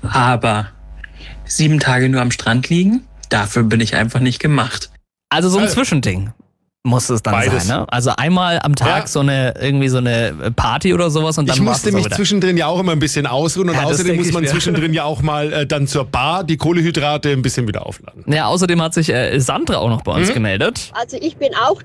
Aber 7 Tage nur am Strand liegen, dafür bin ich einfach nicht gemacht. Also so ein Zwischending muss es dann Beides. sein, ne? Also einmal am Tag so eine Party oder sowas und dann ich musste mich zwischendrin ja auch immer ein bisschen ausruhen und Ja, das außerdem denk muss man ich mir. zwischendrin ja auch mal dann zur Bar die Kohlenhydrate ein bisschen wieder aufladen. Ja, außerdem hat sich Sandra auch noch bei uns gemeldet. Also ich bin auch